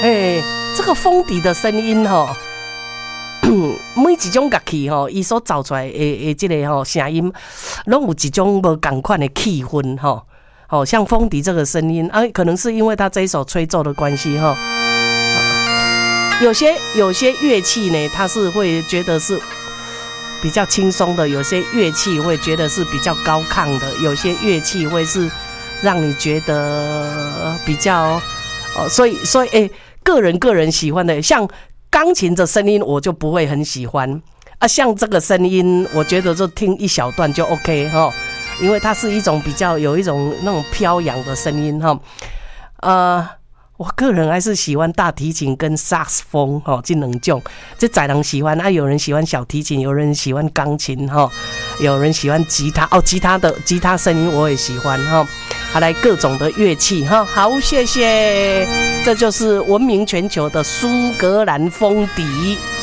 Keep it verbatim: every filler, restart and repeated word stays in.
哎，这个风笛的声音哈、哦，每一种乐器哈，伊所造出来的的这个吼声音，拢有一种无同款的气氛哈。好、哦、像风笛这个声音，啊，可能是因为它这一首吹奏的关系哈。有些有些乐器呢，它是会觉得是比较轻松的；有些乐器会觉得是比较高亢的；有些乐器会是让你觉得比较哦，所以所以哎、欸，个人个人喜欢的，像钢琴的声音我就不会很喜欢啊，像这个声音，我觉得就听一小段就 OK 哈。因为它是一种比较有一种那种飘扬的声音哈，呃，我个人还是喜欢大提琴跟萨克斯风哈，这两种，这宰人喜欢啊，有人喜欢小提琴，有人喜欢钢琴哈，有人喜欢吉他哦，吉他的吉他声音我也喜欢哈，好来各种的乐器哈，好谢谢，这就是闻名全球的苏格兰风笛。